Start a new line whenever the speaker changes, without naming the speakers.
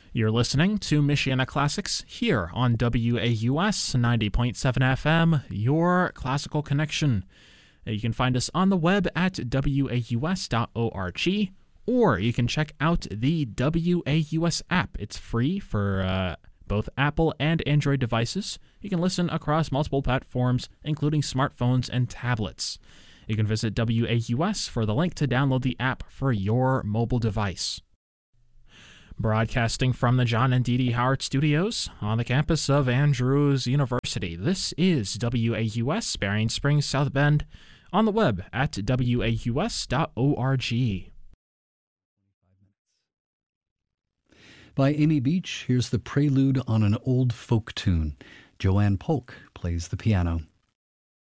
You're listening to Michiana Classics here on WAUS 90.7 FM, your classical connection. You can find us on the web at waus.org, or you can check out the WAUS app. It's free for both Apple and Android devices. You can listen across multiple platforms, including smartphones and tablets. You can visit WAUS for the link to download the app for your mobile device. Broadcasting from the John and Dee Dee Howard Studios on the campus of Andrews University, this is WAUS, Berrien Springs, South Bend, on the web at waus.org.
By Amy Beach, here's the prelude on an old folk tune. Joanne Polk plays the piano.